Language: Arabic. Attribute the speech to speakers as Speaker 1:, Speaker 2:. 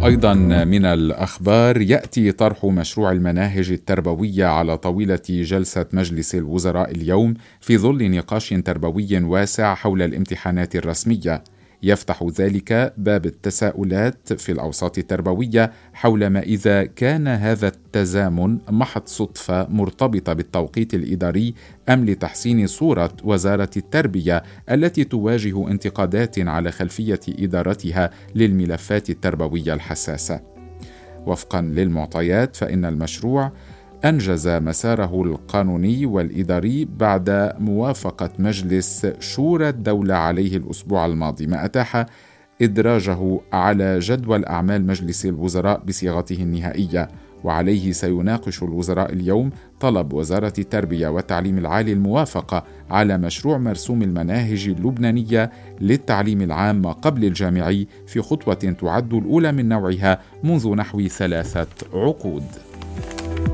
Speaker 1: أيضا من الأخبار، يأتي طرح مشروع المناهج التربوية على طاولة جلسة مجلس الوزراء اليوم في ظل نقاش تربوي واسع حول الامتحانات الرسمية. يفتح ذلك باب التساؤلات في الأوساط التربوية حول ما إذا كان هذا التزامن محض صدفة مرتبطة بالتوقيت الإداري أم لتحسين صورة وزارة التربية التي تواجه انتقادات على خلفية إدارتها للملفات التربوية الحساسة. وفقا للمعطيات فإن المشروع أنجز مساره القانوني والإداري بعد موافقة مجلس شورى الدولة عليه الأسبوع الماضي، ما أتاح إدراجه على جدول أعمال مجلس الوزراء بصيغته النهائية. وعليه سيناقش الوزراء اليوم طلب وزارة التربية والتعليم العالي الموافقة على مشروع مرسوم المناهج اللبنانية للتعليم العام ما قبل الجامعي، في خطوة تعد الأولى من نوعها منذ نحو 3 عقود.